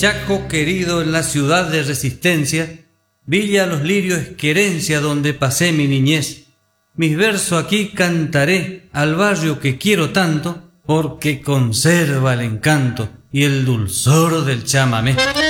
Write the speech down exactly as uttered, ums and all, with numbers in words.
Chaco querido en la ciudad de Resistencia, Villa Los Lirios es querencia donde pasé mi niñez. Mis versos aquí cantaré al barrio que quiero tanto, porque conserva el encanto y el dulzor del chamamé.